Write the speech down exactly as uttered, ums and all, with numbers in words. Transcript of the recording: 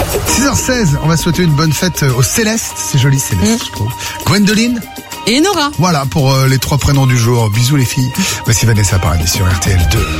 six heures seize, on va souhaiter une bonne fête aux Célestes. C'est joli, Céleste, mmh. je trouve. Gwendoline et Nora. Voilà pour euh, les trois prénoms du jour. Bisous les filles. Voici Vanessa Paradis sur R T L deux.